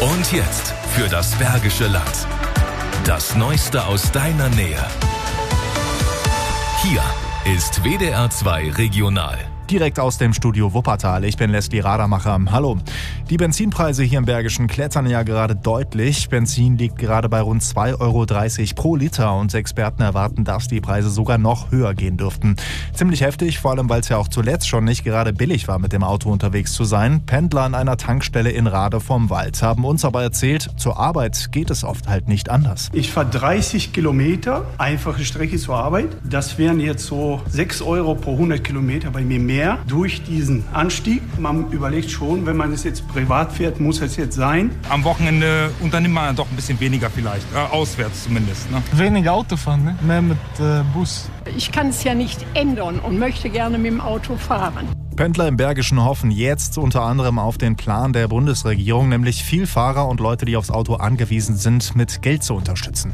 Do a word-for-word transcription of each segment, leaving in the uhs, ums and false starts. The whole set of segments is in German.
Und jetzt für das Bergische Land. Das Neueste aus deiner Nähe. Hier ist W D R zwei Regional. Direkt aus dem Studio Wuppertal. Ich bin Leslie Radermacher. Hallo. Die Benzinpreise hier im Bergischen klettern ja gerade deutlich. Benzin liegt gerade bei rund zwei Euro dreißig pro Liter und Experten erwarten, dass die Preise sogar noch höher gehen dürften. Ziemlich heftig, vor allem weil es ja auch zuletzt schon nicht gerade billig war, mit dem Auto unterwegs zu sein. Pendler an einer Tankstelle in Rade vom Wald haben uns aber erzählt, zur Arbeit geht es oft halt nicht anders. Ich fahre dreißig Kilometer, einfache Strecke zur Arbeit. Das wären jetzt so sechs Euro pro hundert Kilometer bei mir mehr. Durch diesen Anstieg. Man überlegt schon, wenn man es jetzt privat fährt, muss es jetzt sein. Am Wochenende unternimmt man doch ein bisschen weniger vielleicht, äh, auswärts zumindest. Ne? Weniger Auto fahren, ne? Mehr mit äh, Bus. Ich kann es ja nicht ändern und möchte gerne mit dem Auto fahren. Pendler im Bergischen hoffen jetzt unter anderem auf den Plan der Bundesregierung, nämlich Vielfahrer und Leute, die aufs Auto angewiesen sind, mit Geld zu unterstützen.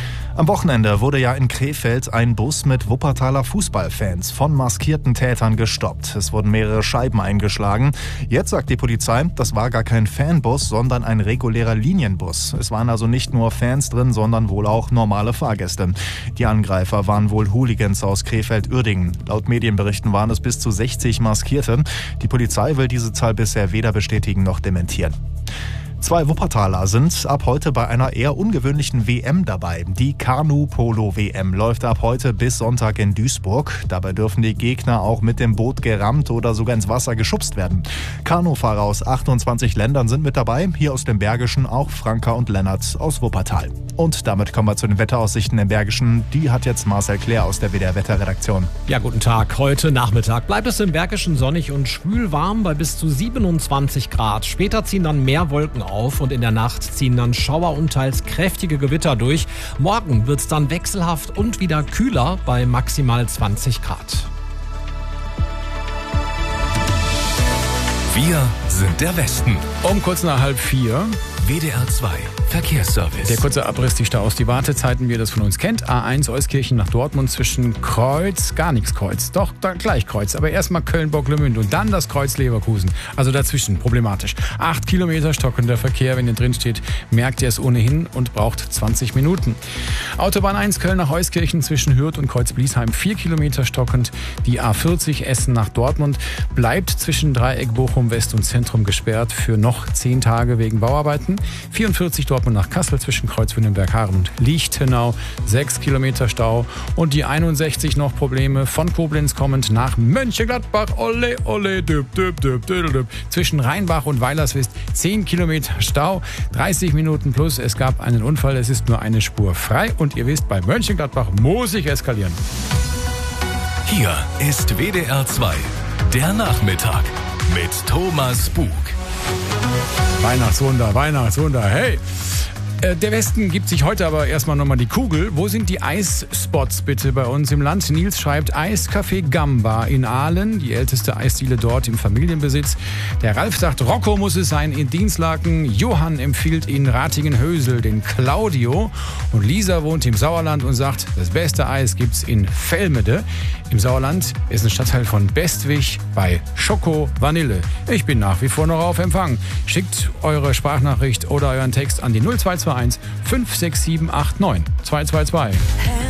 Am Wochenende wurde ja in Krefeld ein Bus mit Wuppertaler Fußballfans von maskierten Tätern gestoppt. Es wurden mehrere Scheiben eingeschlagen. Jetzt sagt die Polizei, das war gar kein Fanbus, sondern ein regulärer Linienbus. Es waren also nicht nur Fans drin, sondern wohl auch normale Fahrgäste. Die Angreifer waren wohl Hooligans aus Krefeld-Uerdingen. Laut Medienberichten waren es bis zu sechzig Maskierte. Die Polizei will diese Zahl bisher weder bestätigen noch dementieren. Zwei Wuppertaler sind ab heute bei einer eher ungewöhnlichen W M dabei. Die Kanu-Polo-W M läuft ab heute bis Sonntag in Duisburg. Dabei dürfen die Gegner auch mit dem Boot gerammt oder sogar ins Wasser geschubst werden. Kanufahrer aus achtundzwanzig Ländern sind mit dabei. Hier aus dem Bergischen auch Franka und Lennart aus Wuppertal. Und damit kommen wir zu den Wetteraussichten im Bergischen. Die hat jetzt Marcel Claire aus der W D R-Wetterredaktion. Ja, guten Tag. Heute Nachmittag bleibt es im Bergischen sonnig und schwül warm bei bis zu siebenundzwanzig Grad. Später ziehen dann mehr Wolken auf und in der Nacht ziehen dann Schauer und teils kräftige Gewitter durch. Morgen wird es dann wechselhaft und wieder kühler bei maximal zwanzig Grad. Wir sind der Westen. Um kurz nach halb vier. W D R zwei Verkehrsservice. Der kurze Abriss, die Staus, die Wartezeiten, wie ihr das von uns kennt. A eins Euskirchen nach Dortmund zwischen Kreuz, gar nichts Kreuz, doch da gleich Kreuz, aber erstmal Köln-Bocklemünd und dann das Kreuz Leverkusen. Also dazwischen, problematisch. Acht Kilometer stockender Verkehr, wenn ihr drin steht, merkt ihr es ohnehin und braucht zwanzig Minuten. Autobahn eins Köln nach Euskirchen zwischen Hürth und Kreuz-Bliesheim, vier Kilometer stockend. Die A vierzig Essen nach Dortmund bleibt zwischen Dreieck Bochum West und Zentrum gesperrt für noch zehn Tage wegen Bauarbeiten. vierundvierzig Dortmund nach Kassel zwischen Kreuz-Wünnenberg-Haaren und Lichtenau, sechs Kilometer Stau. Und die einundsechzig noch Probleme von Koblenz kommend nach Mönchengladbach, ole, ole, düb, düb, düb, düb, düb. Zwischen Rheinbach und Weilerswist, zehn Kilometer Stau, dreißig Minuten plus. Es gab einen Unfall, es ist nur eine Spur frei und ihr wisst, bei Mönchengladbach muss ich eskalieren. Hier ist W D R zwei, der Nachmittag mit Thomas Bug. Weihnachtswunder, Weihnachtswunder, hey! Der Westen gibt sich heute aber erstmal nochmal die Kugel. Wo sind die Eisspots bitte bei uns im Land? Nils schreibt Eiscafé Gamba in Aalen, die älteste Eisdiele dort im Familienbesitz. Der Ralf sagt, Rocco muss es sein in Dienstlaken. Johann empfiehlt in Ratingen-Hösel den Claudio. Und Lisa wohnt im Sauerland und sagt, das beste Eis gibt's in Velmede. Im Sauerland ist ein Stadtteil von Bestwig bei Schoko Vanille. Ich bin nach wie vor noch auf Empfang. Schickt eure Sprachnachricht oder euren Text an die null zwei zwei eins fünf sechs sieben acht neun zwei zwei zwei.